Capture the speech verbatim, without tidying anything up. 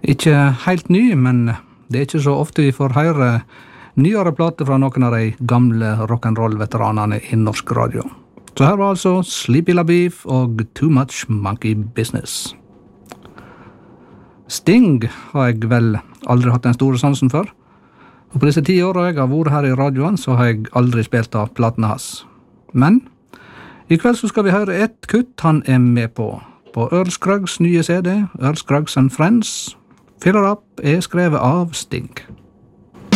Ikke helt ny, men det er ikke så ofte vi får høre nyere plater fra noen av de gamle rock'n'roll-veteranene i norsk radio. Så her var altså Sleepy LaBeef og Too Much Monkey Business. Sting har jeg vel aldri hatt den store sansen for. Og på disse ti årene jeg har vært her i radioen, så har jeg aldri spilt av platene hans. Men i kveld så skal vi høre et kutt han er med på. På Earl Scruggs nye C D, Earl Scruggs and Friends. Fill Her Up er skrevet av Sting.